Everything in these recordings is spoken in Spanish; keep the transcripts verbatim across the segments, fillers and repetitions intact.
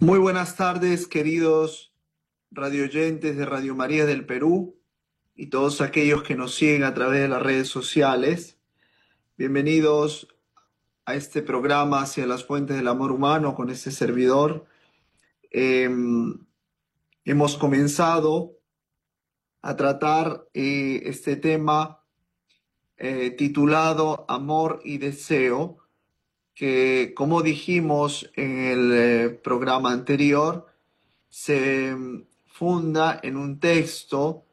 Muy buenas tardes, queridos radioyentes de Radio María del Perú y todos aquellos que nos siguen a través de las redes sociales. Bienvenidos a este programa Hacia las Fuentes del Amor Humano con este servidor. Eh, hemos comenzado a tratar eh, este tema eh, titulado Amor y Deseo, que como dijimos en el eh, programa anterior, se funda en un texto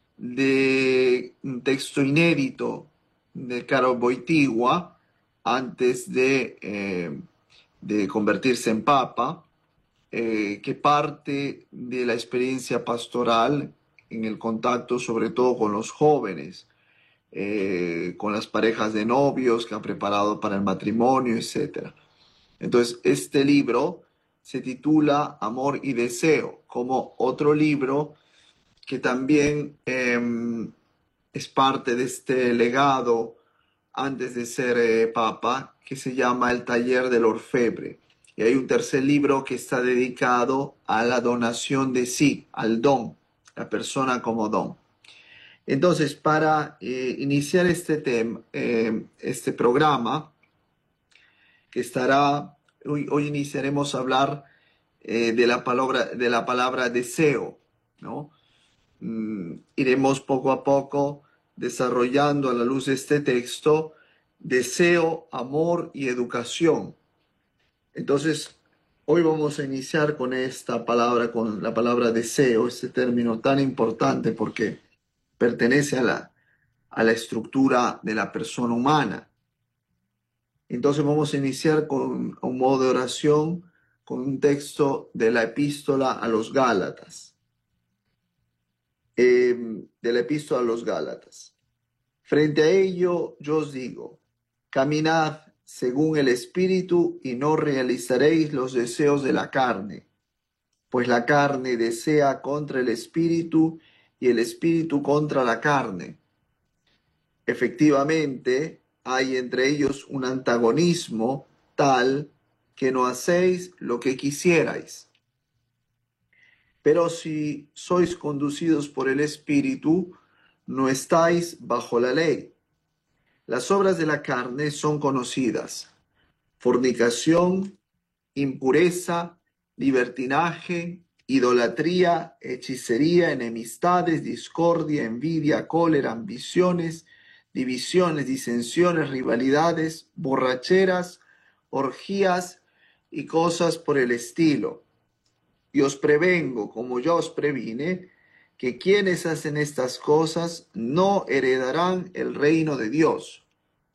de un texto inédito de Karol Wojtyła antes de, eh, de convertirse en papa, eh, que parte de la experiencia pastoral en el contacto sobre todo con los jóvenes, eh, con las parejas de novios que han preparado para el matrimonio, etcétera. Entonces, este libro se titula Amor y Deseo, como otro libro que también eh, es parte de este legado antes de ser eh, papa, que se llama El Taller del Orfebre. Y hay un tercer libro que está dedicado a la donación de sí, al don, la persona como don. Entonces, para eh, iniciar este tema, eh, este programa, que estará, hoy, hoy iniciaremos a hablar eh, de, la palabra, de la palabra deseo, ¿no? Mm, iremos poco a poco desarrollando a la luz de este texto deseo, amor y educación. Entonces, hoy vamos a iniciar con esta palabra, con la palabra deseo, este término tan importante porque pertenece a la, a la estructura de la persona humana. Entonces vamos a iniciar con un modo de oración, con un texto de la epístola a los Gálatas. Eh, de la epístola a los Gálatas. Frente a ello yo os digo, caminad según el Espíritu y no realizaréis los deseos de la carne, pues la carne desea contra el Espíritu y el Espíritu contra la carne. Efectivamente, hay entre ellos un antagonismo tal que no hacéis lo que quisierais. Pero si sois conducidos por el Espíritu, no estáis bajo la ley. Las obras de la carne son conocidas: fornicación, impureza, libertinaje, idolatría, hechicería, enemistades, discordia, envidia, cólera, ambiciones, divisiones, disensiones, rivalidades, borracheras, orgías y cosas por el estilo. Y os prevengo, como yo os previne, que quienes hacen estas cosas no heredarán el reino de Dios.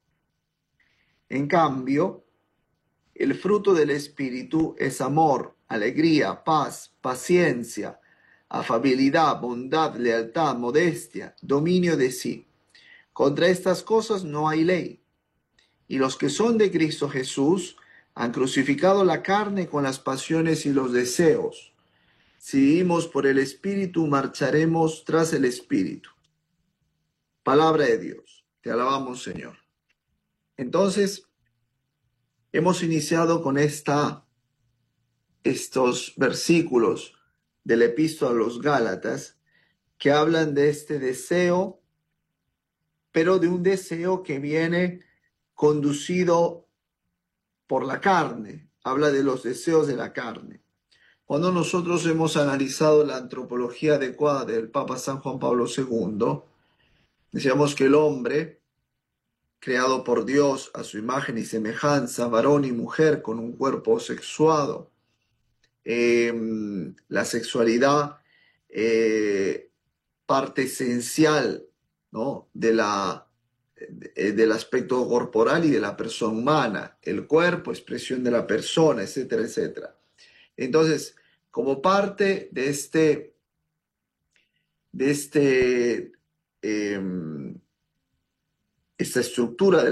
En cambio, el fruto del Espíritu es amor, alegría, paz, paciencia, afabilidad, bondad, lealtad, modestia, dominio de sí. Contra estas cosas no hay ley. Y los que son de Cristo Jesús han crucificado la carne con las pasiones y los deseos. Si vivimos por el Espíritu, marcharemos tras el Espíritu. Palabra de Dios. Te alabamos, Señor. Entonces, hemos iniciado con esta, estos versículos del epístola a los Gálatas que hablan de este deseo, pero de un deseo que viene conducido por la carne. Habla de los deseos de la carne. Cuando nosotros hemos analizado la antropología adecuada del Papa San Juan Pablo segundo, decíamos que el hombre, creado por Dios a su imagen y semejanza, varón y mujer con un cuerpo sexuado, eh, la sexualidad, eh, parte esencial, ¿no?, de la, de, del aspecto corporal y de la persona humana, el cuerpo, expresión de la persona, etcétera, etcétera. Entonces, como parte de este, de este, eh, esta estructura de